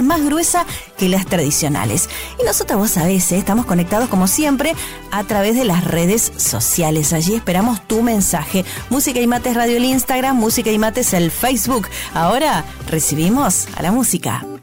más gruesa que las tradicionales. Y nosotros, vos sabés, estamos conectados como siempre a través de las redes sociales. Allí esperamos tu mensaje. Música y Mates Radio el Instagram, Música y Mates el Facebook. Ahora recibimos a la música.